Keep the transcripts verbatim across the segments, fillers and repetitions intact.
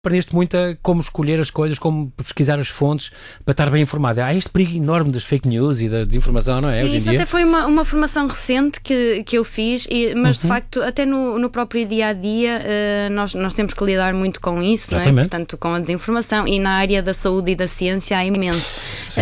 aprendeste muito a como escolher as coisas, como pesquisar as fontes para estar bem informado. Há este perigo enorme das fake news e da desinformação, não é? Sim, hoje em isso dia. até foi uma, uma formação recente que, que eu fiz, e, mas uhum. de facto, até no, no próprio dia-a-dia, uh, nós, nós temos que lidar muito com isso, não é? Portanto, com a desinformação, e na área da saúde e da ciência há imenso.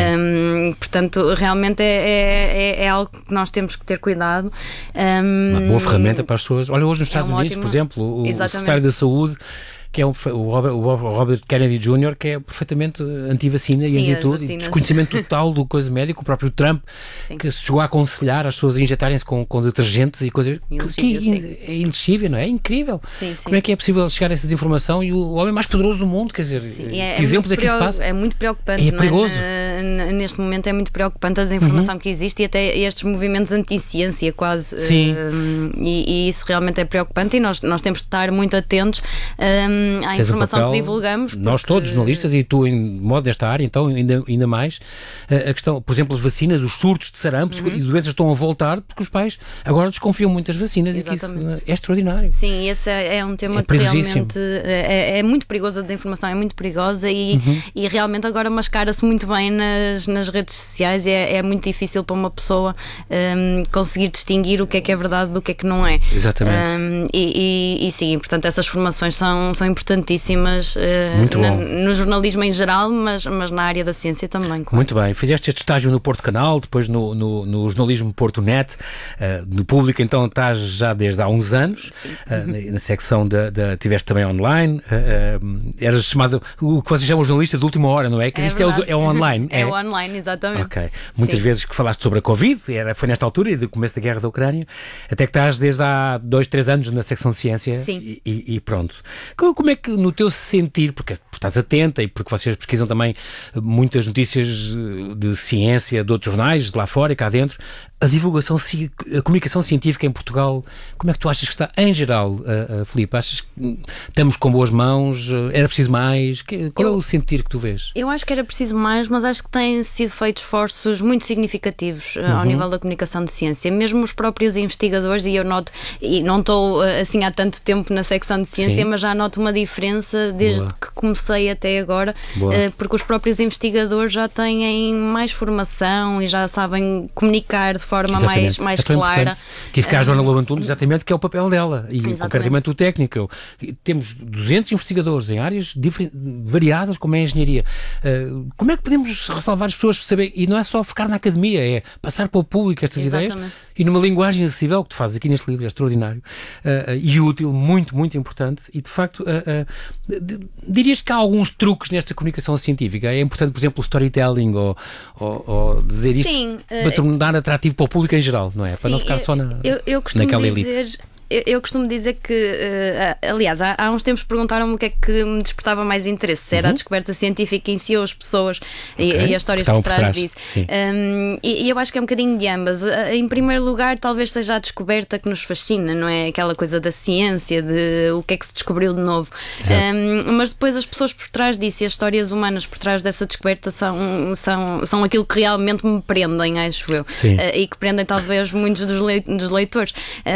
Um, portanto, realmente é, é, é algo que nós temos que ter cuidado. Um, uma boa ferramenta para as pessoas. Olha, hoje nos Estados é um Unidos, ótimo... por exemplo, o, o secretário da Saúde, que é o, o, Robert, o Robert Kennedy Júnior, que é perfeitamente anti-vacina e anti-tudo, e desconhecimento total do coisa médico. O próprio Trump, sim. que se chegou a aconselhar as pessoas a injetarem-se com, com detergentes e coisas que, que é ilexível, não é? É incrível. Sim, sim. Como é que é possível chegar a essa desinformação e o homem mais poderoso do mundo, quer dizer, sim, que é, exemplos é é que isso passa? É muito preocupante, é perigoso. Não é? Neste momento é muito preocupante a desinformação uhum. que existe, e até estes movimentos anti-ciência quase. Sim. Um, e, e isso realmente é preocupante, e nós, nós temos de estar muito atentos um, à Tens informação um papel, que divulgamos. Porque... Nós todos, jornalistas, e tu em modo desta área, então ainda, ainda mais, a questão, por exemplo, as vacinas, os surtos de sarampo uhum. e doenças estão a voltar porque os pais agora desconfiam muito das vacinas. Exatamente. E que isso é extraordinário. Sim, esse é, é um tema é que realmente é, é muito perigoso, a desinformação é muito perigosa, e, uhum. e realmente agora mascara-se muito bem nas, nas redes sociais, e é, é muito difícil para uma pessoa um, conseguir distinguir o que é que é verdade do que é que não é. Exatamente. Um, e, e, e sim, portanto essas formações são, são importantíssimas uh, na, no jornalismo em geral, mas, mas na área da ciência também, claro. Muito bem. Fizeste este estágio no Porto Canal, depois no, no, no jornalismo Porto Net, uh, no público, então estás já desde há uns anos, uh, na, na secção da, da tiveste também online, uh, uh, eras chamado o que vocês chamam jornalista de última hora, não é? Que é isto é, o, é o online. É, é o online, exatamente. Ok. Muitas Sim. vezes que falaste sobre a Covid, era, foi nesta altura, do começo da guerra da Ucrânia, até que estás desde há dois, três anos na secção de ciência. Sim. E, e, e pronto. Como, como é que no teu sentir, porque estás atenta e porque vocês pesquisam também muitas notícias de ciência de outros jornais, de lá fora e cá dentro, a divulgação, a comunicação científica em Portugal, como é que tu achas que está em geral, uh, uh, Filipe? Achas que estamos com boas mãos? Uh, era preciso mais? Que, qual eu, é o sentir que tu vês? Eu acho que era preciso mais, mas acho que têm sido feitos esforços muito significativos uh, uhum. ao nível da comunicação de ciência. Mesmo os próprios investigadores, e eu noto, e não estou uh, assim há tanto tempo na secção de ciência, Sim. mas já noto uma diferença desde Boa. que comecei até agora, uh, porque os próprios investigadores já têm mais formação e já sabem comunicar de forma mais, mais é clara. Tive cá a Joana Lobo Antunes, exatamente, que é o papel dela, e Exatamente. concretamente o técnico. Temos duzentos investigadores em áreas variadas, como é a engenharia. Uh, como é que podemos ressalvar as pessoas para saber, e não é só ficar na academia, é passar para o público estas Exatamente. ideias, e numa linguagem acessível, que tu fazes aqui neste livro, é extraordinário, uh, uh, e útil, muito, muito importante, e de facto, uh, uh, dirias que há alguns truques nesta comunicação científica? É importante, por exemplo, o storytelling, ou, ou, ou dizer isto Sim, para tornar atrativo para o público em geral, não é? Sim, para não ficar eu, só na, eu, eu naquela dizer... elite. Eu, eu costumo dizer que, uh, aliás, há, há uns tempos perguntaram-me o que é que me despertava mais interesse, se era uhum. a descoberta científica em si ou as pessoas okay. e, e as histórias por trás, por trás disso. Um, e, e eu acho que é um bocadinho de ambas. Em primeiro lugar, talvez seja a descoberta que nos fascina, não é? Aquela coisa da ciência, de o que é que se descobriu de novo. Um, mas depois as pessoas por trás disso e as histórias humanas por trás dessa descoberta são, são, são aquilo que realmente me prendem, acho eu. Uh, e que prendem talvez muitos dos, le- dos leitores.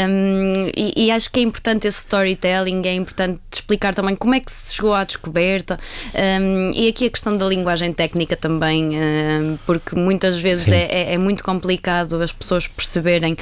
Um, E, e acho que é importante esse storytelling, é importante explicar também como é que se chegou à descoberta, um, e aqui a questão da linguagem técnica também, um, porque muitas vezes é, é, é muito complicado as pessoas perceberem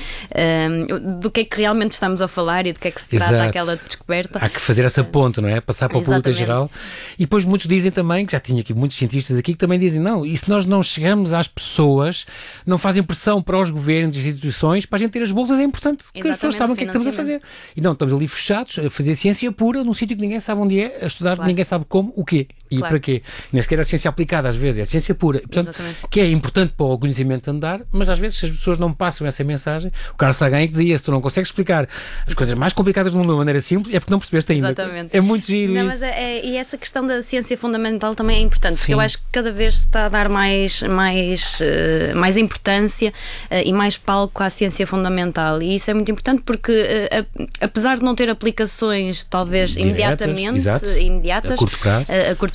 um, do que é que realmente estamos a falar e do que é que se trata Exato. aquela descoberta. Há que fazer essa ponte, não é? Passar para o público em geral. E depois muitos dizem também, que já tinha aqui muitos cientistas aqui que também dizem, não, e se nós não chegamos às pessoas, não fazem pressão para os governos e instituições, para a gente ter as bolsas, é importante que Exatamente, as pessoas saibam o que é que estamos a fazer. E não, estamos ali fechados a fazer ciência pura num sítio que ninguém sabe onde é, a estudar, claro. ninguém sabe como, o quê e claro. para quê. Nem sequer a ciência aplicada às vezes, é a ciência pura. Portanto, Exatamente. que é importante para o conhecimento andar, mas às vezes se as pessoas não passam essa mensagem, o Carl Sagan que dizia, se tu não consegues explicar as coisas mais complicadas do mundo de uma maneira simples, é porque não percebeste ainda. Exatamente. É muito giro não, isso. Mas é, é, e essa questão da ciência fundamental também é importante, Sim. porque eu acho que cada vez se está a dar mais, mais, uh, mais importância uh, e mais palco à ciência fundamental, e isso é muito importante porque uh, a, apesar de não ter aplicações talvez Diretas, imediatamente exato. imediatas a curto prazo, a, a curto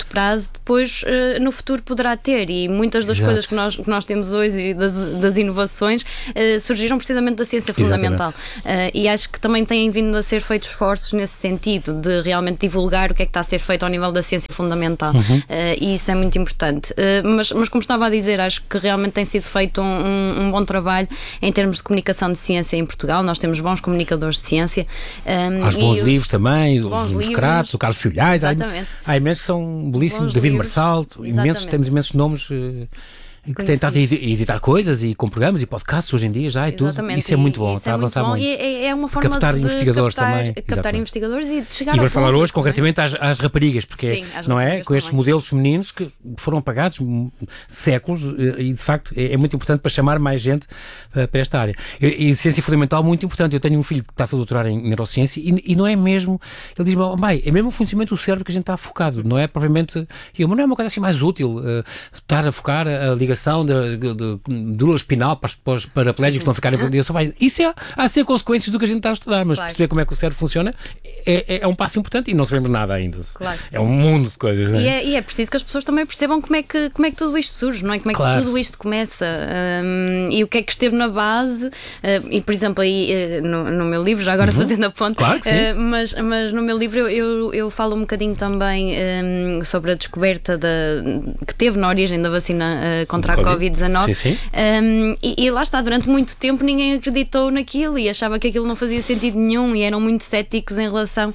prazo, depois uh, no futuro poderá ter, e muitas das Exato. coisas que nós, que nós temos hoje e das, das inovações uh, surgiram precisamente da ciência fundamental. Uh, e acho que também têm vindo a ser feitos esforços nesse sentido, de realmente divulgar o que é que está a ser feito ao nível da ciência fundamental. Uhum. Uh, e isso é muito importante. Uh, mas, mas como estava a dizer, acho que realmente tem sido feito um, um, um bom trabalho em termos de comunicação de ciência em Portugal. Nós temos bons comunicadores de ciência. Um, Há os bons livros também, os Democratas, o Carlos Filhais, há, há imensos que são belíssimos, bons David livros. Marçal, imensos, temos imensos nomes uh, que têm estado a editar coisas e com programas e podcasts hoje em dia já e tudo. Isso é muito bom, está a avançar muito. E é, é uma forma captar de investigadores captar, também. captar Exatamente. investigadores e de chegar E ao vamos falar hoje também. concretamente às, às raparigas, porque Sim, às não é? Com estes também. modelos femininos que foram apagados séculos e de facto é, é muito importante para chamar mais gente uh, para esta área. E, e ciência fundamental muito importante. Eu tenho um filho que está-se a doutorar em neurociência e, e não é mesmo, ele diz-me, oh, mãe, é mesmo o funcionamento do cérebro que a gente está focado, não é propriamente, eu, mas não é uma coisa assim mais útil uh, estar a focar a, a ligação de, de de medula espinal para, para os paraplégicos não ficarem por dia. Isso é, há a ser consequências do que a gente está a estudar, mas claro. perceber como é que o cérebro funciona é, é, é um passo importante e não sabemos nada ainda. Claro. É um mundo de coisas. Não é? E, é, e é preciso que as pessoas também percebam como é que, como é que tudo isto surge, não é? Como é claro. que tudo isto começa um, e o que é que esteve na base. Uh, e, por exemplo, aí uh, no, no meu livro, já agora uhum. fazendo a ponte, claro que sim. Uh, mas, mas no meu livro eu, eu, eu falo um bocadinho também um, sobre a descoberta da, que teve na origem da vacina uh, contra a covid dezanove. Sim, sim. Um, e, e lá está, durante muito tempo ninguém acreditou naquilo e achava que aquilo não fazia sentido nenhum e eram muito céticos em relação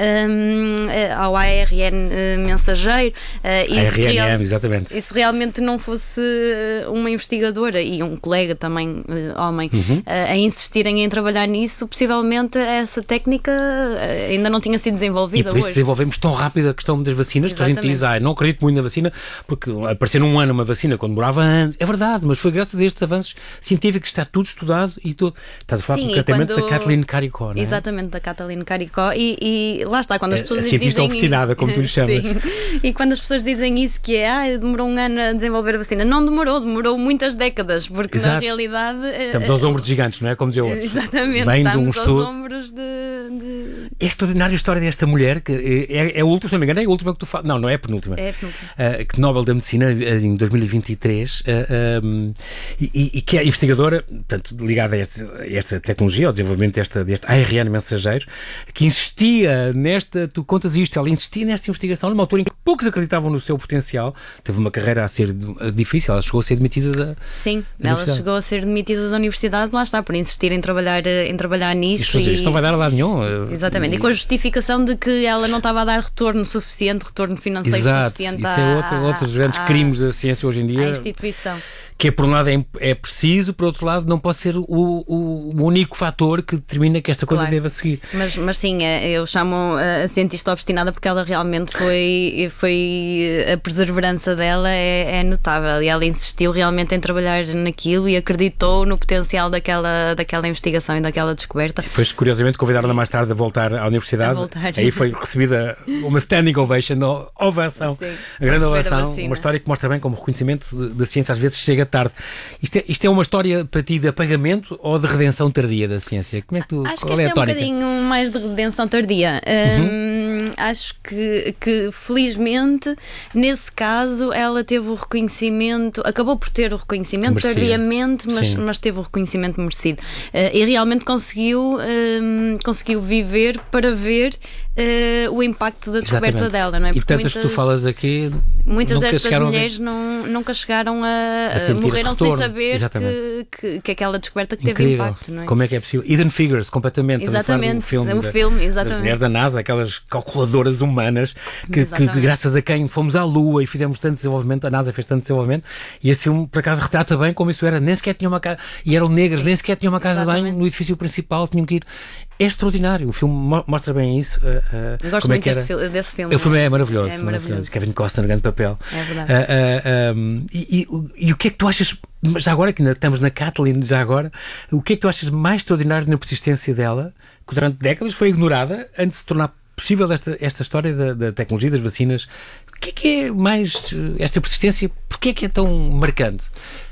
um, ao A R N mensageiro. Uh, A R N M, exatamente. E se realmente não fosse uma investigadora e um colega também, uh, homem, uhum. uh, a insistirem em trabalhar nisso, possivelmente essa técnica ainda não tinha sido desenvolvida. E por isso hoje. desenvolvemos tão rápido a questão das vacinas, porque a gente diz, ah, não acredito muito na vacina, porque aparecer num ano uma vacina quando demorava anos, é verdade, mas foi graças a estes avanços científicos, está tudo estudado e tudo. Estás a falar Sim, concretamente quando... da Kathleen Caricó, não é? Exatamente, da Kathleen Caricó e, e lá está, quando as pessoas a cientista dizem... obstinada, como tu lhe chamas. Sim. E quando as pessoas dizem isso, que é, ah, demorou um ano a desenvolver a vacina, não demorou, demorou muitas décadas, porque Exato. na realidade... Estamos aos ombros de gigantes, não é? Como dizia outro. Exatamente, Vem estamos de um aos estudo. ombros de, de... É extraordinária a história desta mulher, que é, é a última, se não me engano, é a última que tu falas. Não, não é a penúltima. É a penúltima. Uh, que Nobel da Medicina em dois mil e vinte e três uh, um, e, e que é investigadora, portanto, ligada a, este, a esta tecnologia, ao desenvolvimento desta, deste A R N mensageiro, que insistia nesta, tu contas isto, ela insistia nesta investigação numa altura em que poucos acreditavam no seu potencial. Teve uma carreira a ser difícil, ela chegou a ser demitida da Sim, da ela chegou a ser demitida da universidade, lá está, por insistir em trabalhar, em trabalhar nisto. Isto, e... isto não vai dar a lado nenhum. Exatamente, e... e com a justificação de que ela não estava a dar retorno suficiente, retorno financeiro Exato. suficiente Isso à, é outro, outros grandes à, crimes da ciência hoje em dia. À instituição. Que é, por um lado é, é preciso, por outro lado não pode ser o, o, o único fator que determina que esta coisa claro. deva seguir. Mas, mas sim, eu chamo a cientista obstinada porque ela realmente foi, foi a perseverança dela é, é notável e ela insistiu realmente em trabalhar naquilo e acreditou no potencial daquela, daquela investigação e daquela descoberta. E depois, curiosamente, convidaram-na mais tarde a voltar à universidade. A voltar. Aí foi recebida uma standing ovation, ovação, sim, a grande ovação, uma história que mostra bem como o reconhecimento da ciência às vezes chega tarde. Isto é, isto é uma história para ti de apagamento ou de redenção tardia da ciência? Como é que tu, acho qual que é isto a é um bocadinho mais de redenção tardia. Uhum. Hum, acho que, que felizmente nesse caso ela teve o reconhecimento, acabou por ter o reconhecimento merecido. tardiamente, mas, mas teve o reconhecimento merecido. Uh, e realmente conseguiu, um, conseguiu viver para ver uh, o impacto da descoberta Exatamente. dela, não é? E Porque tantas muitas, que tu falas aqui muitas destas mulheres a não, nunca chegaram a, a morreram sem saber que, que, que aquela descoberta que Incrível. teve impacto, não é? Como é que é possível? Hidden Figures, completamente. Exatamente, o filme, o da, filme exatamente. das mulheres da NASA, aquelas calculadoras humanas que, que, que graças a quem fomos à Lua e fizemos tanto desenvolvimento, a NASA fez tanto desenvolvimento, e esse filme por acaso retrata bem como isso era, nem sequer tinha uma casa, e eram negras, Sim. nem sequer tinham uma casa Exatamente. de banho no edifício principal, tinham que ir. É extraordinário, o filme mostra bem isso. Uh, uh, Gosto como muito é que desse, desse filme. O filme é maravilhoso, é maravilhoso. maravilhoso. Kevin Costner, grande papel. É verdade. Uh, uh, um, e, e, e o que é que tu achas, já agora que ainda estamos na Kathleen, já agora, o que é que tu achas mais extraordinário na persistência dela, que durante décadas foi ignorada antes de se tornar possível esta, esta história da, da tecnologia, das vacinas? O que é que é mais esta persistência? Porquê é que é tão marcante?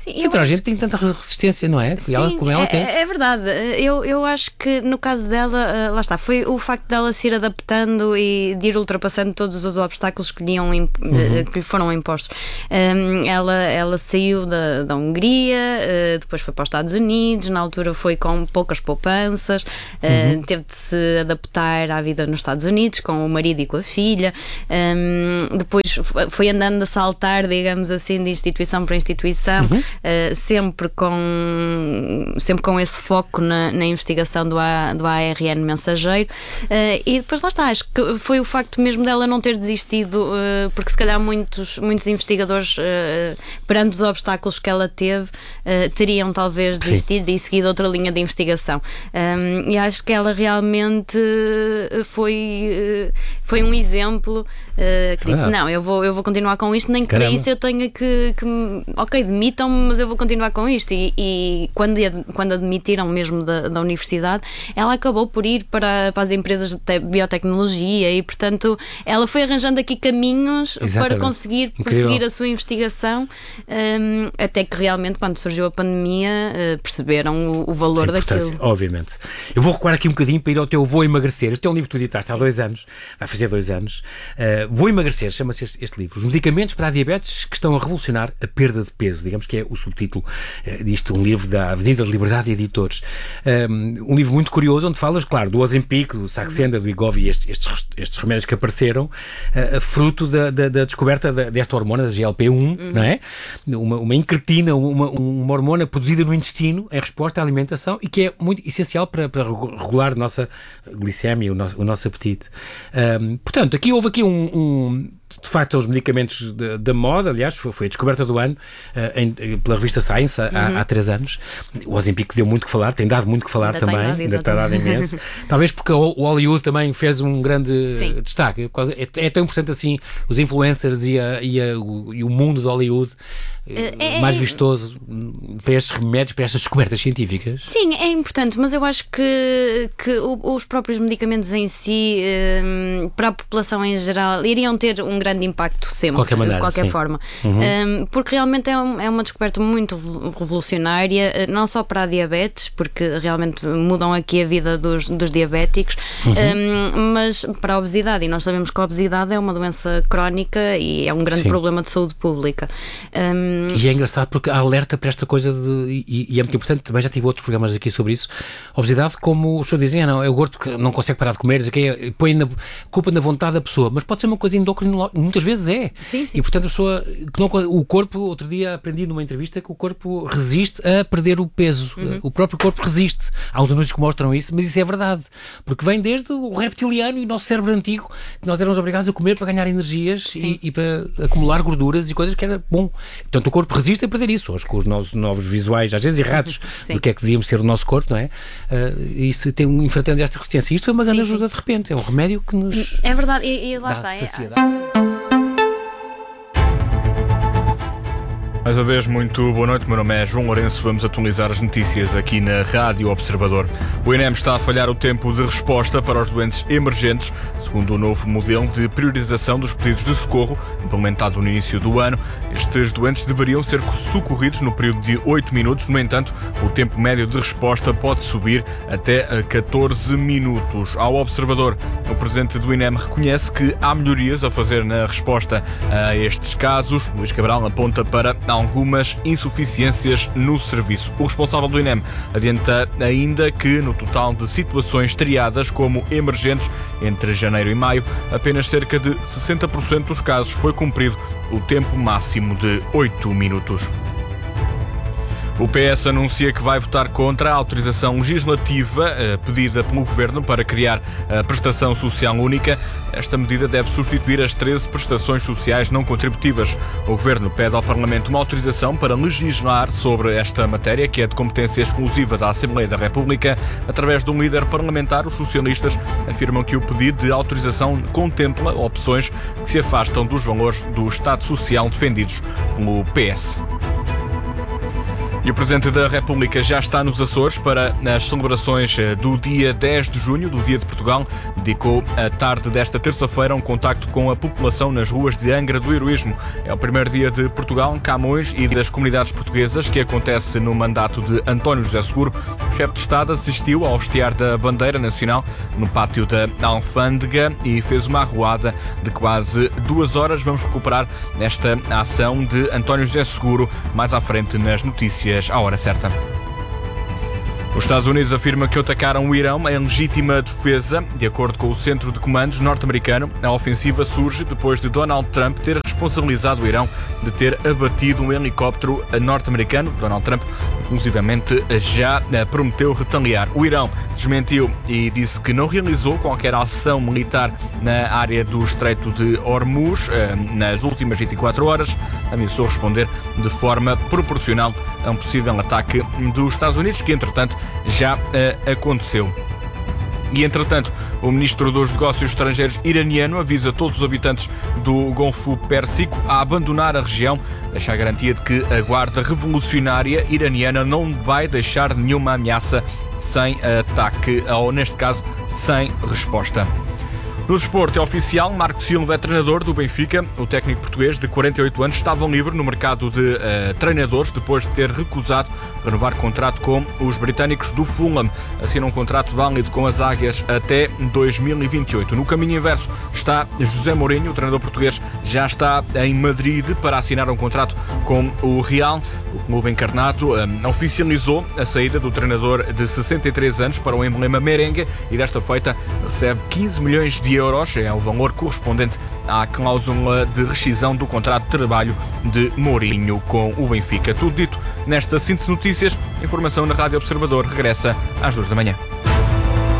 Sim, então a gente tem tanta resistência, não é? Sim, ela, como ela é, tem. é verdade. Eu, eu acho que no caso dela, lá está, foi o facto dela se ir adaptando e de ir ultrapassando todos os obstáculos que lhe, iam, uhum. que lhe foram impostos. Um, ela, ela saiu da, da Hungria, uh, depois foi para os Estados Unidos, na altura foi com poucas poupanças, uh, uhum. teve de se adaptar à vida nos Estados Unidos, com o marido e com a filha. Um, depois foi andando a saltar, digamos assim, de instituição para instituição. Uhum. Uh, sempre, com, sempre com esse foco na, na investigação do, A, do A R N mensageiro, uh, e depois lá está, acho que foi o facto mesmo dela não ter desistido, uh, porque se calhar muitos, muitos investigadores, uh, perante os obstáculos que ela teve, uh, teriam talvez desistido Sim. e seguido outra linha de investigação. Um, e acho que ela realmente foi, uh, foi um exemplo uh, que disse, ah. não, eu vou, eu vou continuar com isto, nem que Caramba. para isso eu tenha que, que ok, demitam-me, mas eu vou continuar com isto. E, e quando, quando admitiram mesmo da, da universidade, ela acabou por ir para, para as empresas de biotecnologia e, portanto, ela foi arranjando aqui caminhos Exatamente. para conseguir Incrível. prosseguir a sua investigação, um, até que realmente, quando surgiu a pandemia, uh, perceberam o, o valor daquilo. Obviamente. Eu vou recuar aqui um bocadinho para ir ao teu Vou Emagrecer. Este é um livro que tu editaste há dois anos, vai fazer dois anos. Uh, Vou Emagrecer, chama-se este, este livro. Os medicamentos para a diabetes que estão a revolucionar a perda de peso, digamos que é o subtítulo uh, disto, um livro da Avenida de Liberdade e Editores. Um, um livro muito curioso, onde falas, claro, do Ozempic, do Saxenda, do Wegovy, estes, estes, estes remédios que apareceram, uh, fruto da, da, da descoberta da, desta hormona, da G L P um, uhum. não é? Uma, uma incretina, uma, uma hormona produzida no intestino em resposta à alimentação e que é muito essencial para, para regular a nossa glicemia, o nosso, o nosso apetite. Um, portanto, aqui houve aqui um, um de facto, os medicamentos da moda, aliás, foi, foi a descoberta do ano uh, em, pela revista Science há, uhum. há três anos. O Ozempic deu muito que falar, tem dado muito que falar ainda também, dado, ainda está dado imenso. Talvez porque o Hollywood também fez um grande Sim. destaque. É, é tão importante assim os influencers e, a, e, a, o, e o mundo de Hollywood é, mais vistoso para estes remédios, para estas descobertas científicas. Sim, é importante, mas eu acho que, que os próprios medicamentos em si, para a população em geral, iriam ter um grande impacto sempre, de qualquer, maneira, de qualquer forma. Uhum. Porque realmente é, um, é uma descoberta muito revolucionária, não só para a diabetes, porque realmente mudam aqui a vida dos, dos diabéticos, uhum. mas para a obesidade, e nós sabemos que a obesidade é uma doença crónica e é um grande Sim. problema de saúde pública. Um, E é engraçado porque há alerta para esta coisa de, e, e é muito importante, também já tive outros programas aqui sobre isso, a obesidade, como os senhores dizem, não, é o gordo que não consegue parar de comer, que põe na, culpa na vontade da pessoa, mas pode ser uma coisa endocrinológica, muitas vezes é. Sim, sim. E portanto a pessoa, que não, o corpo, outro dia aprendi numa entrevista que o corpo resiste a perder o peso, uhum. o próprio corpo resiste. Há uns anúncios que mostram isso, mas isso é verdade, porque vem desde o reptiliano e o nosso cérebro antigo, que nós éramos obrigados a comer para ganhar energias e, e para acumular gorduras e coisas que era bom. Portanto, o corpo resiste a perder isso, hoje com os novos, novos visuais, às vezes errados, do que é que devíamos ser o nosso corpo, não é? Uh, isso tem um enfrentando esta resistência. Isto foi uma grande sim, ajuda sim. de repente, é um remédio que nos É verdade, e, e lá está. Saciedade. É... Mais uma vez, muito boa noite. Meu nome é João Lourenço. Vamos atualizar as notícias aqui na Rádio Observador. O INEM está a falhar o tempo de resposta para os doentes emergentes, segundo o novo modelo de priorização dos pedidos de socorro, implementado no início do ano. Estes doentes deveriam ser socorridos no período de oito minutos. No entanto, o tempo médio de resposta pode subir até a catorze minutos. Ao Observador, o presidente do INEM reconhece que há melhorias a fazer na resposta a estes casos. Luís Cabral aponta para algumas insuficiências no serviço. O responsável do INEM adianta ainda que no total de situações triadas como emergentes entre janeiro e maio, apenas cerca de sessenta por cento dos casos foi cumprido o tempo máximo de oito minutos. O P S anuncia que vai votar contra a autorização legislativa eh, pedida pelo Governo para criar a prestação social única. Esta medida deve substituir as treze prestações sociais não contributivas. O Governo pede ao Parlamento uma autorização para legislar sobre esta matéria, que é de competência exclusiva da Assembleia da República. Através de um líder parlamentar, os socialistas afirmam que o pedido de autorização contempla opções que se afastam dos valores do Estado Social defendidos pelo P S. E o Presidente da República já está nos Açores para as celebrações do dia dez de junho, do Dia de Portugal. Dedicou a tarde desta terça-feira a um contacto com a população nas ruas de Angra do Heroísmo. É o primeiro dia de Portugal, Camões e das comunidades portuguesas que acontece no mandato de António José Seguro. O chefe de Estado assistiu ao hastear da bandeira nacional no pátio da Alfândega e fez uma arruada de quase duas horas. Vamos recuperar esta ação de António José Seguro mais à frente nas notícias à hora certa. Os Estados Unidos afirmam que atacaram o Irão em legítima defesa. De acordo com o Centro de Comandos norte-americano, a ofensiva surge depois de Donald Trump ter responsabilizado o Irão de ter abatido um helicóptero norte-americano. Donald Trump, inclusivamente, já prometeu retaliar. O Irão desmentiu e disse que não realizou qualquer ação militar na área do Estreito de Hormuz nas últimas vinte e quatro horas. Ameaçou responder de forma proporcional a um possível ataque dos Estados Unidos, que, entretanto, já uh, aconteceu. E, entretanto, o Ministro dos Negócios Estrangeiros iraniano avisa todos os habitantes do Golfo Pérsico a abandonar a região. Deixa a garantia de que a Guarda Revolucionária iraniana não vai deixar nenhuma ameaça sem ataque, ou, neste caso, sem resposta. No desporto é oficial, Marco Silva é treinador do Benfica. O técnico português de quarenta e oito anos estava livre no mercado de uh, treinadores depois de ter recusado renovar contrato com os britânicos do Fulham. Assina um contrato válido com as Águias até dois mil e vinte e oito. No caminho inverso está José Mourinho. O treinador português já está em Madrid para assinar um contrato com o Real. O clube encarnado um, oficializou a saída do treinador de sessenta e três anos para o emblema merengue e desta feita recebe quinze milhões de euros. É o valor correspondente à cláusula de rescisão do contrato de trabalho de Mourinho com o Benfica. Tudo dito nesta síntese de notícias. Informação na Rádio Observador regressa às duas da manhã.